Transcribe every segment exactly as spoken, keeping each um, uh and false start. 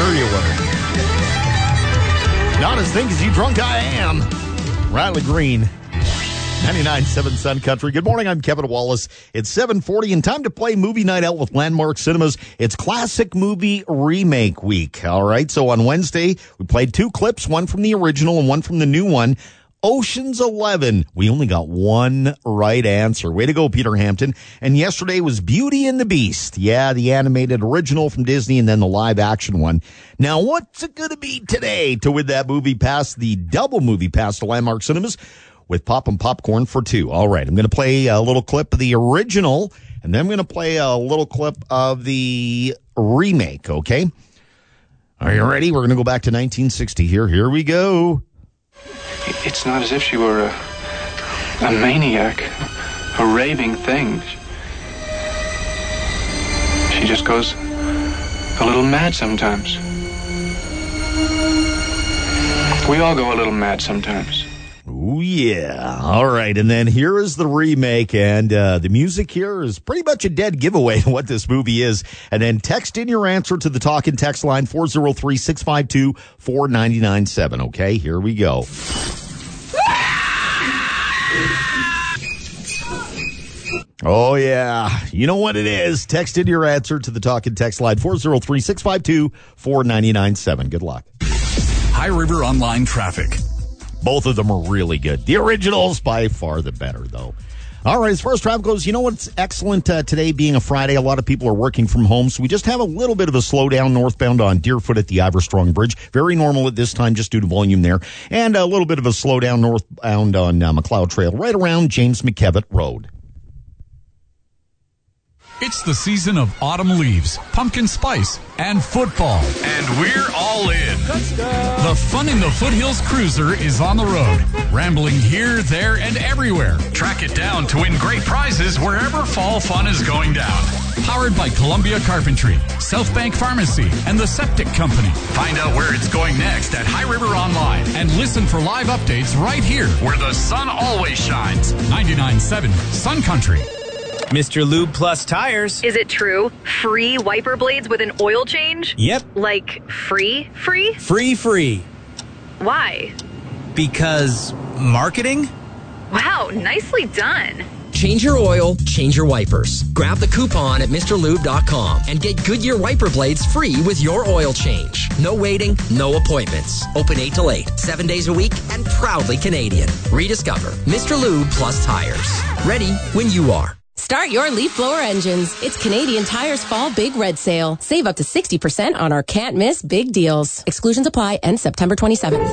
Sure you would. Not as think as you drunk I am. Riley Green. ninety-nine point seven Sun Country. Good morning, I'm Kevin Wallace. It's seven forty and time to play Movie Night Out with Landmark Cinemas. It's Classic Movie Remake Week. All right, so on Wednesday, we played two clips, one from the original and one from the new one. Ocean's Eleven. We only got one right answer. Way to go, Peter Hampton. And yesterday was Beauty and the Beast. Yeah, the animated original from Disney and then the live action one. Now, what's it going to be today to win that movie pass, the double movie pass to Landmark Cinemas? With Pop and Popcorn for two. All right, I'm going to play a little clip of the original, and then I'm going to play a little clip of the remake, okay? Are you ready? We're going to go back to nineteen sixty here. Here we go. It's not as if she were a, a maniac, a raving thing. She just goes a little mad sometimes. We all go a little mad sometimes. Oh, yeah. All right. And then here is the remake. And uh, the music here is pretty much a dead giveaway to what this movie is. And then text in your answer to the talk and text line four oh three, six five two, four nine nine seven. Okay, here we go. Oh, yeah. You know what it is. Text in your answer to the talk and text line four oh three, six five two, four nine nine seven. Good luck. High River Online Traffic. Both of them are really good. The original's by far the better, though. All right, as far as traffic goes, you know what's excellent uh, today being a Friday? A lot of people are working from home, so we just have a little bit of a slowdown northbound on Deerfoot at the Iverstrong Bridge. Very normal at this time, just due to volume there. And a little bit of a slowdown northbound on uh, McLeod Trail, right around James McKevitt Road. It's the season of autumn leaves, pumpkin spice, and football. And we're all in. Touchdown. The Fun in the Foothills Cruiser is on the road, rambling here, there, and everywhere. Track it down to win great prizes wherever fall fun is going down. Powered by Columbia Carpentry, South Bank Pharmacy, and the Septic Company. Find out where it's going next at High River Online and listen for live updates right here where the sun always shines. ninety-nine point seven Sun Country. Mister Lube Plus Tires. Is it true? Free wiper blades with an oil change? Yep. Like free, free? Free, free. Why? Because marketing? Wow, nicely done. Change your oil, change your wipers. Grab the coupon at Mr Lube dot com and get Goodyear wiper blades free with your oil change. No waiting, no appointments. Open eight till eight, seven days a week, and proudly Canadian. Rediscover Mister Lube Plus Tires. Ready when you are. Start your leaf blower engines. It's Canadian Tire's Fall Big Red Sale. Save up to sixty percent on our can't miss big deals. Exclusions apply. End September twenty-seventh.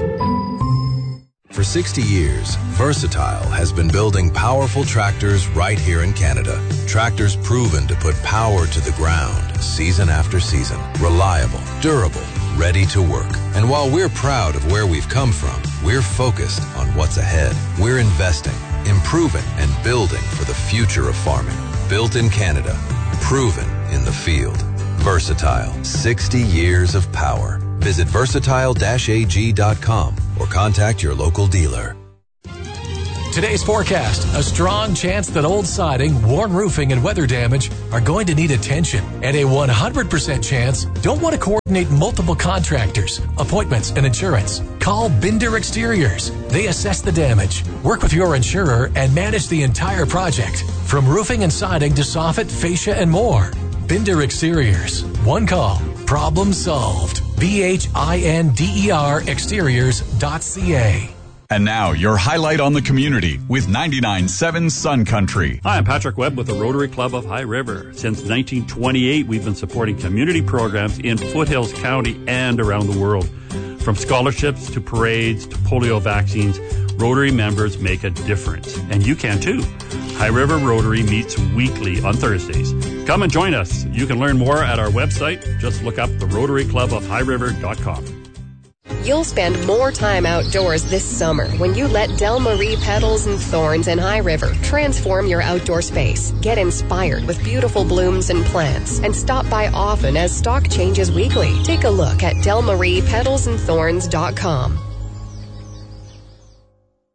For sixty years, Versatile has been building powerful tractors right here in Canada. Tractors proven to put power to the ground season after season. Reliable, durable, ready to work. And while we're proud of where we've come from, we're focused on what's ahead. We're investing, improving, and building for the future of farming. Built in Canada, proven in the field. Versatile, sixty years of power. Visit versatile dash a g dot com or contact your local dealer. Today's forecast, a strong chance that old siding, worn roofing, and weather damage are going to need attention. And a one hundred percent chance don't want to coordinate multiple contractors, appointments, and insurance. Call Binder Exteriors. They assess the damage, work with your insurer, and manage the entire project. From roofing and siding to soffit, fascia, and more. Binder Exteriors. One call. Problem solved. B H I N D E R exteriors dot c a. And now, your highlight on the community with ninety-nine point seven Sun Country. Hi, I'm Patrick Webb with the Rotary Club of High River. Since nineteen twenty-eight, we've been supporting community programs in Foothills County and around the world. From scholarships to parades to polio vaccines, Rotary members make a difference. And you can too. High River Rotary meets weekly on Thursdays. Come and join us. You can learn more at our website. Just look up the Rotary Club of High River dot com. You'll spend more time outdoors this summer when you let Del Marie Petals and Thorns in High River transform your outdoor space. Get inspired with beautiful blooms and plants and stop by often as stock changes weekly. Take a look at del marie petals and thorns dot com.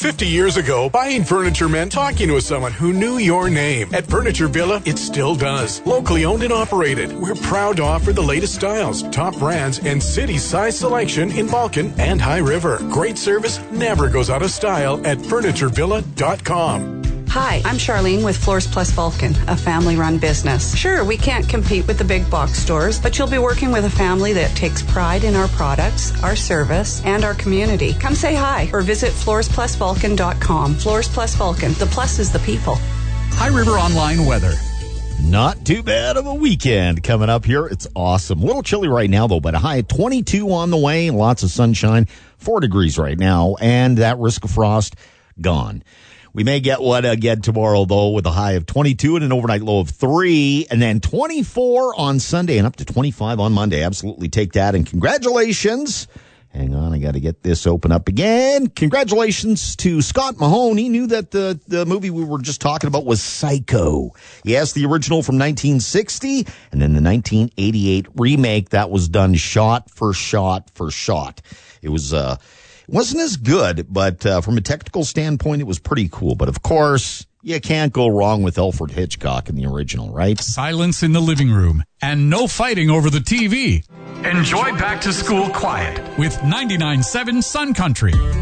fifty years ago, buying furniture meant talking to someone who knew your name. At Furniture Villa, it still does. Locally owned and operated, we're proud to offer the latest styles, top brands, and city-size selection in Vulcan and High River. Great service never goes out of style at furniture villa dot com. Hi, I'm Charlene with Floors Plus Vulcan, a family-run business. Sure, we can't compete with the big box stores, but you'll be working with a family that takes pride in our products, our service, and our community. Come say hi or visit floors plus vulcan dot com. Floors Plus Vulcan. The plus is the people. High River Online weather. Not too bad of a weekend coming up here. It's awesome. A little chilly right now, though, but a high of twenty-two on the way. Lots of sunshine. Four degrees right now, and that risk of frost gone. We may get one again tomorrow, though, with a high of twenty-two and an overnight low of three, and then twenty-four on Sunday and up to twenty-five on Monday. Absolutely take that, and congratulations. Hang on, I got to get this open up again. Congratulations to Scott Mahone. He knew that the, the movie we were just talking about was Psycho. Yes, the original from nineteen sixty, and then the nineteen eighty-eight remake that was done shot for shot for shot. It was, uh, It wasn't as good, but uh, from a technical standpoint, it was pretty cool. But, of course, you can't go wrong with Alfred Hitchcock in the original, right? Silence in the living room and no fighting over the T V. Enjoy back to school quiet with ninety-nine point seven Sun Country.